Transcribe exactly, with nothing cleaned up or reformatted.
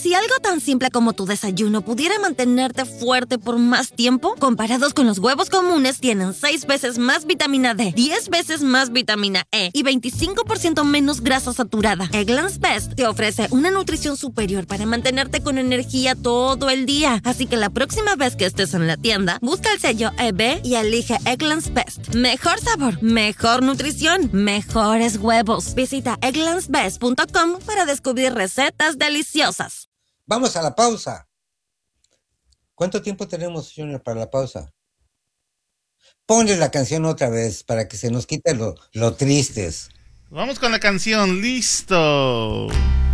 Si algo tan simple como tu desayuno pudiera mantenerte fuerte por más tiempo, comparados con los huevos comunes, tienen seis veces más vitamina D, diez veces más vitamina E y veinticinco por ciento menos grasa saturada. Eggland's Best te ofrece una nutrición superior para mantenerte con energía todo el día. Así que la próxima vez que estés en la tienda, busca el sello E B y elige Eggland's Best. Mejor sabor, mejor nutrición, mejores huevos. Visita egglands best punto com para descubrir recetas deliciosas. Vamos a la pausa. ¿Cuánto tiempo tenemos, Junior, para la pausa? Ponle la canción otra vez para que se nos quite lo, lo tristes. Vamos con la canción, listo.